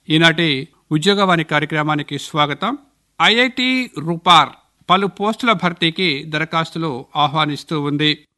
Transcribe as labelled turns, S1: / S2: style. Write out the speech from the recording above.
S1: ఈనాటి ఉద్యోగవాణి కార్యక్రమానికి స్వాగతం. ఐఐటి రూపార్ పలు పోస్టుల భర్తీకి దరఖాస్తులు ఆహ్వానిస్తూ ఉంది.